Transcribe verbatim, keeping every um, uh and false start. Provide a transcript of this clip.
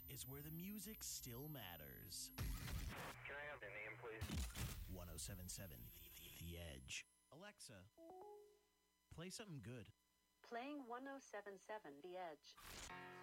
is where the music still matters. Can I have the name, please? one oh seven point seven The Edge. Alexa, play something good. Playing one oh seven point seven The Edge.